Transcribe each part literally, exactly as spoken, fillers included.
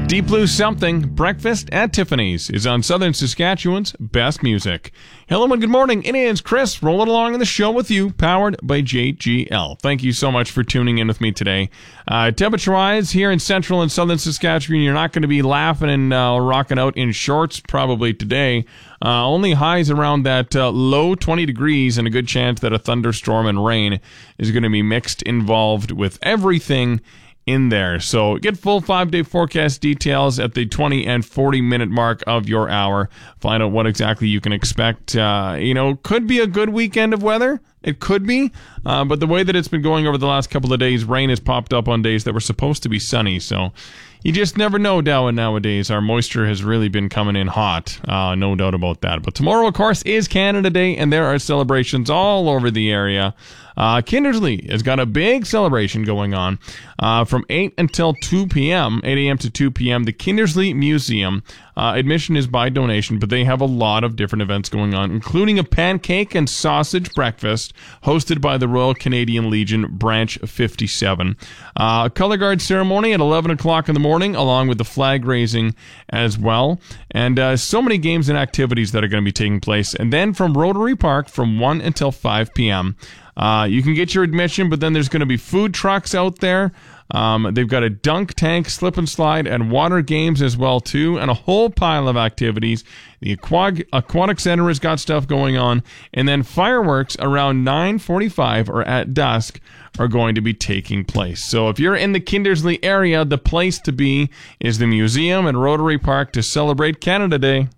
Deep Blue Something, Breakfast at Tiffany's, is on Southern Saskatchewan's best music. Hello and good morning. It is Chris rolling along in the show with you, powered by J G L. Thank you so much for tuning in with me today. Uh, temperature-wise, here in central and southern Saskatchewan, you're not going to be laughing and uh, rocking out in shorts probably today. Uh, only highs around that uh, low twenty degrees, and a good chance that a thunderstorm and rain is going to be mixed involved with everything in there. So get full five-day forecast details at the twenty and forty minute mark of your hour. Find out what exactly you can expect. Uh, you know, could be a good weekend of weather. It could be, uh, but the way that it's been going over the last couple of days, rain has popped up on days that were supposed to be sunny. So you just never know, Dow, nowadays. Our moisture has really been coming in hot. Uh, no doubt about that. But tomorrow, of course, is Canada Day, and there are celebrations all over the area. Uh, Kindersley has got a big celebration going on uh, from eight until two p.m., eight a.m. to two p.m. The Kindersley Museum. Uh, admission is by donation, but they have a lot of different events going on, including a pancake and sausage breakfast hosted by the Royal Canadian Legion Branch fifty-seven. Uh, a color guard ceremony at eleven o'clock in the morning, along with the flag raising as well. And uh, so many games and activities that are going to be taking place. And then from Rotary Park from one until five p.m., Uh, you can get your admission, but then there's going to be food trucks out there. Um, they've got a dunk tank, slip and slide, and water games as well, too, and a whole pile of activities. The Aquag- Aquatic Center has got stuff going on, and then fireworks around nine forty-five or at dusk are going to be taking place. So if you're in the Kindersley area, the place to be is the museum and Rotary Park to celebrate Canada Day.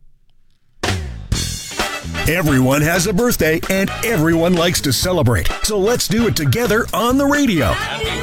Everyone has a birthday, and everyone likes to celebrate. So let's do it together on the radio.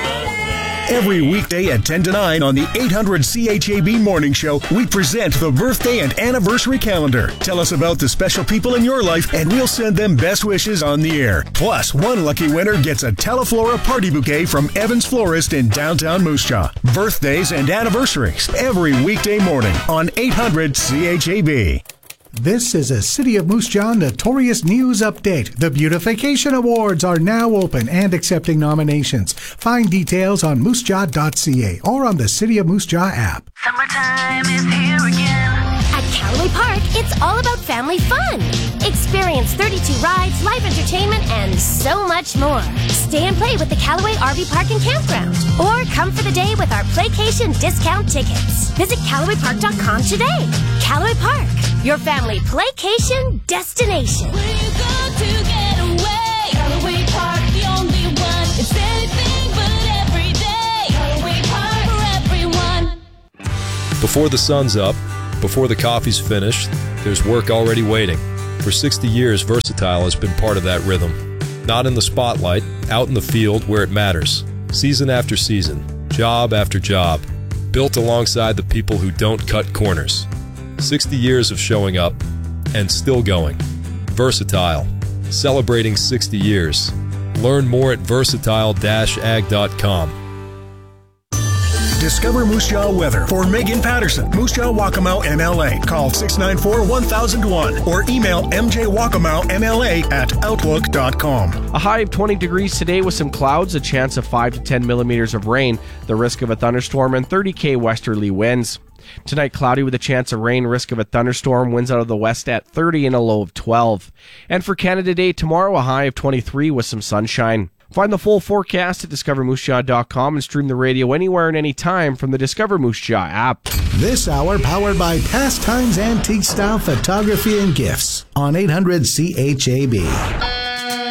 Every weekday at ten to nine on the eight hundred C H A B Morning Show, we present the birthday and anniversary calendar. Tell us about the special people in your life, and we'll send them best wishes on the air. Plus, one lucky winner gets a Teleflora party bouquet from Evans Florist in downtown Moose Jaw. Birthdays and anniversaries every weekday morning on eight hundred C H A B. This is a City of Moose Jaw Notorious News Update. The Beautification Awards are now open and accepting nominations. Find details on moose jaw dot c a or on the City of Moose Jaw app. Summertime is here again. At Callaway Park, it's all about family fun. Experience thirty-two rides, live entertainment, and so much more. Stay and play with the Callaway R V Park and Campground. Or come for the day with our Playcation discount tickets. Visit Callaway Park dot com today. Callaway Park, your family playcation destination. Where you go to get away? Callaway Park, the only one. It's anything but every day. Callaway Park for everyone. Before the sun's up, before the coffee's finished, there's work already waiting. For sixty years, Versatile has been part of that rhythm. Not in the spotlight, out in the field where it matters. Season after season, job after job, built alongside the people who don't cut corners. sixty years of showing up and still going. Versatile, celebrating sixty years. Learn more at versatile dash ag dot com. Discover Moose Jaw weather for Megan Patterson, Moose Jaw Waccamaw M L A. Call six nine four, one thousand one or email m j waccamaw m l a at outlook dot com. A high of twenty degrees today with some clouds, a chance of five to ten millimeters of rain, the risk of a thunderstorm, and thirty kilometer westerly winds. Tonight, cloudy with a chance of rain, risk of a thunderstorm, winds out of the west at thirty and a low of twelve. And for Canada Day tomorrow, a high of twenty-three with some sunshine. Find the full forecast at discover moose jaw dot com and stream the radio anywhere and anytime from the Discover Moose Jaw app. This hour powered by Pastimes Antique Style Photography and Gifts on eight hundred C H A B.